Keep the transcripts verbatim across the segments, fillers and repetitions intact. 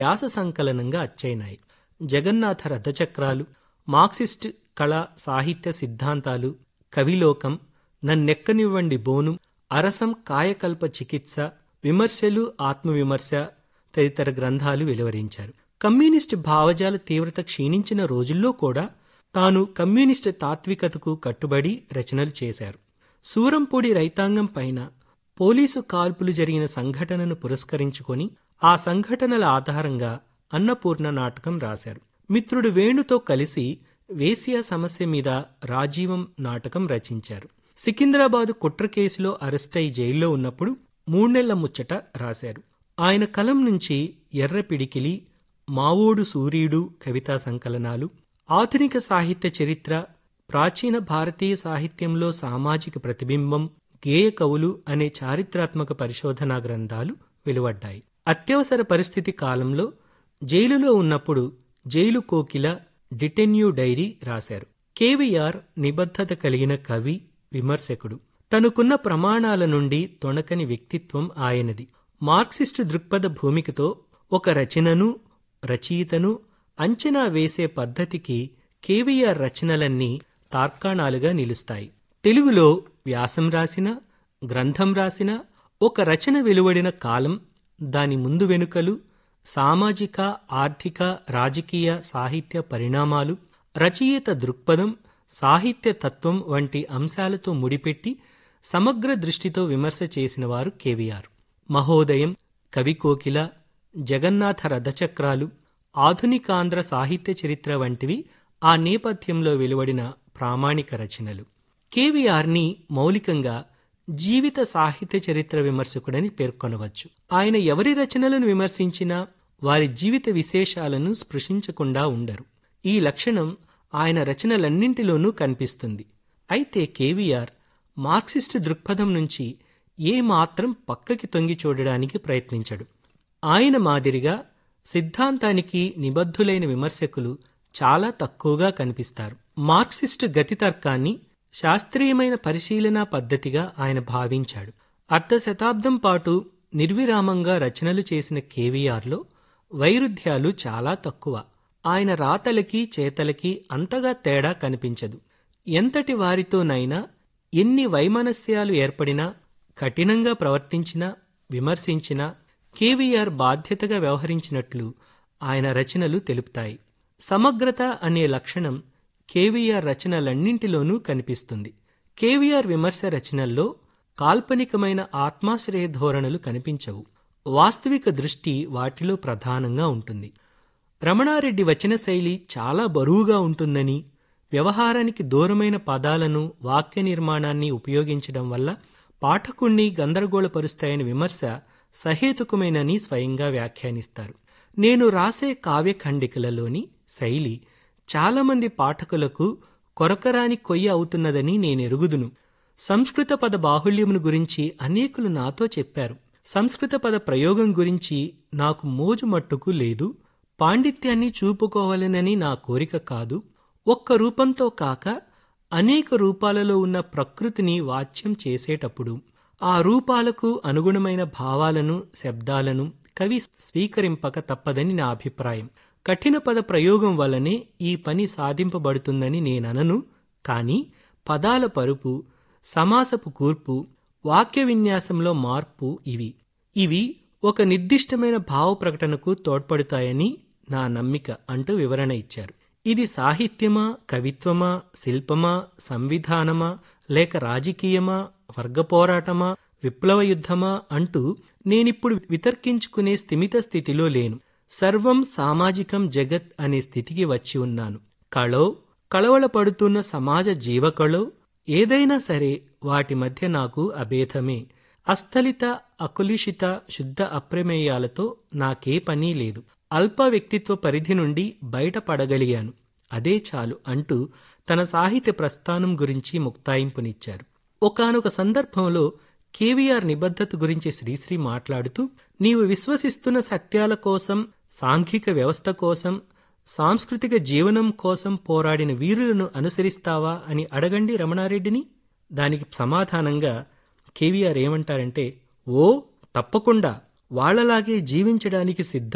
వ్యాస సంకలనంగా అచ్చయినాయి. Jagannath Rathachakralu, Marxist కళా సాహిత్య సిద్ధాంతాలు, కవిలోకం, నన్నెక్కనివ్వండి బోను, అరసం కాయకల్ప చికిత్స, విమర్శలు ఆత్మవిమర్శ తదితర గ్రంథాలు వెలువరించారు. కమ్యూనిస్టు భావజాల తీవ్రత క్షీణించిన రోజుల్లో కూడా తాను కమ్యూనిస్టు తాత్వికతకు కట్టుబడి రచనలు చేశారు. సూరంపూడి రైతాంగం పైన పోలీసు కాల్పులు జరిగిన సంఘటనను పురస్కరించుకొని ఆ సంఘటనల ఆధారంగా అన్నపూర్ణ నాటకం రాశారు. మిత్రుడు వేణుతో కలిసి వేశ్య సమస్య మీద రాజీవం నాటకం రచించారు. సికింద్రాబాదు కుట్ర కేసులో అరెస్టై జైల్లో ఉన్నప్పుడు మూడ్నెళ్ల ముచ్చట రాశారు. ఆయన కలం నుంచి ఎర్రపిడికిలి, మావోడు సూర్యుడు కవితా సంకలనాలు, ఆధునిక సాహిత్య చరిత్ర, ప్రాచీన భారతీయ సాహిత్యంలో సామాజిక ప్రతిబింబం, గేయ కవులు అనే చారిత్రాత్మక పరిశోధనా గ్రంథాలు వెలువడ్డాయి. అత్యవసర పరిస్థితి కాలంలో జైలులో ఉన్నప్పుడు జైలు కోకిల, డిటెన్యూ డైరీ రాశారు. కేవీఆర్ నిబద్ధత కలిగిన కవి, విమర్శకుడు. తనకున్న ప్రమాణాల నుండి తొణకని వ్యక్తిత్వం ఆయనది. మార్క్సిస్టు దృక్పథ భూమికతో ఒక రచనను, రచయితను అంచనా వేసే పద్ధతికి కేవీఆర్ రచనలన్నీ తార్కాణాలుగా నిలుస్తాయి. తెలుగులో వ్యాసం రాసిన, గ్రంథం రాసిన, ఒక రచన వెలువడిన కాలం, దాని ముందు వెనుకలు, సామాజిక, ఆర్థిక, రాజకీయ, సాహిత్య పరిణామాలు, రచయిత దృక్పథం, సాహిత్య తత్వం వంటి అంశాలతో ముడిపెట్టి సమగ్ర దృష్టితో విమర్శ చేసినవారు కేవీఆర్. మహోదయం, కవికోకిల, జగన్నాథ రథచక్రాలు, ఆధునికాంధ్ర సాహిత్య చరిత్ర వంటివి ఆ నేపథ్యంలో వెలువడిన ప్రామాణిక రచనలు. కేవీఆర్ని మౌలికంగా జీవిత సాహిత్య చరిత్ర విమర్శకుడని పేర్కొనవచ్చు. ఆయన ఎవరి రచనలను విమర్శించినా వారి జీవిత విశేషాలను స్పృశించకుండా ఉండరు. ఈ లక్షణం ఆయన రచనలన్నింటిలోనూ కనిపిస్తుంది. అయితే కేవీఆర్ మార్క్సిస్టు దృక్పథం నుంచి ఏ మాత్రం పక్కకి తొంగి చూడడానికి ప్రయత్నించడు. ఆయన మాదిరిగా సిద్ధాంతానికి నిబద్ధులైన విమర్శకులు చాలా తక్కువగా కనిపిస్తారు. మార్క్సిస్టు గతితర్కాన్ని శాస్త్రీయమైన పరిశీలనా పద్ధతిగా ఆయన భావించాడు. అర్ధ శతాబ్దం పాటు నిర్విరామంగా రచనలు చేసిన కేవీఆర్లో వైరుధ్యాలు చాలా తక్కువ. ఆయన రాతలకి చేతలకి అంతగా తేడా కనిపించదు. ఎంతటి వారితోనైనా ఎన్ని వైమనస్యాలు ఏర్పడినా, కఠినంగా ప్రవర్తించినా, విమర్శించినా కేవీఆర్ బాధ్యతగా వ్యవహరించినట్లు ఆయన రచనలు తెలుపుతాయి. సమగ్రత అనే లక్షణం కేవీఆర్ రచనలన్నింటిలోనూ కనిపిస్తుంది. కేవీఆర్ విమర్శ రచనల్లో కాల్పనికమైన ఆత్మాశ్రయ ధోరణులు కనిపించవు. వాస్తవిక దృష్టి వాటిలో ప్రధానంగా ఉంటుంది. రమణారెడ్డి వచన శైలి చాలా బరువుగా ఉంటుందని, వ్యవహారానికి దూరమైన పదాలను, వాక్య నిర్మాణాన్ని ఉపయోగించడం వల్ల పాఠకుణ్ణి గందరగోళపరుస్తాయని విమర్శ సహేతుకమేనని స్వయంగా వ్యాఖ్యానిస్తారు. నేను రాసే కావ్యఖండికలలోని శైలి చాలామంది పాఠకులకు కొరకరాని కొయ్య అవుతున్నదని నేనెరుగుదును. సంస్కృత పద బాహుళ్యమును గురించి అనేకులు నాతో చెప్పారు. సంస్కృత పద ప్రయోగం గురించి నాకు మోజు మట్టుకు లేదు. పాండిత్యాన్ని చూపుకోవాలనని నా కోరిక కాదు. ఒక్క రూపంతో కాక అనేక రూపాలలో ఉన్న ప్రకృతిని వాచ్యం చేసేటప్పుడు ఆ రూపాలకు అనుగుణమైన భావాలను, శబ్దాలను కవి స్వీకరింపక తప్పదని నా అభిప్రాయం. కఠిన పద ప్రయోగం వల్లనే ఈ పని సాధింపబడుతుందని నేననను. కానీ పదాల పరుపు, సమాసపు కూర్పు, వాక్య విన్యాసంలో మార్పు ఇవి ఇవి ఒక నిర్దిష్టమైన భావ ప్రకటనకు తోడ్పడుతాయని నా నమ్మిక అంటూ వివరణ ఇచ్చారు. ఇది సాహిత్యమా, కవిత్వమా, శిల్పమా, సంవిధానమా, లేక రాజకీయమా, వర్గ పోరాటమా, విప్లవ యుద్ధమా అంటూ నేనిప్పుడు వితర్కించుకునే స్థిమిత స్థితిలో లేను. సర్వం సామాజికం జగత్ అనే స్థితికి వచ్చి ఉన్నాను. కళో, కళవళ పడుతున్న సమాజ జీవకళో ఏదైనా సరే వాటి మధ్య నాకు అభేదమే. అస్థలిత, అకులుషిత, శుద్ధ అప్రమేయాలతో నాకే పని లేదు. అల్ప వ్యక్తిత్వ పరిధి నుండి బయటపడగలిగాను, అదే చాలు అంటూ తన సాహిత్య ప్రస్థానం గురించి ముక్తాయింపునిచ్చారు. ఒకానొక సందర్భంలో కేవీఆర్ నిబద్ధత గురించి శ్రీశ్రీ మాట్లాడుతూ, నీవు విశ్వసిస్తున్న సత్యాల కోసం, సాంఘిక వ్యవస్థ కోసం, సాంస్కృతిక జీవనం కోసం పోరాడిన వీరులను అనుసరిస్తావా అని అడగండి రమణారెడ్డిని. దానికి సమాధానంగా కేవీఆర్ ఏమంటారంటే, ఓ తప్పకుండా వాళ్లలాగే జీవించడానికి సిద్ధం,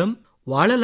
వాళ్ళ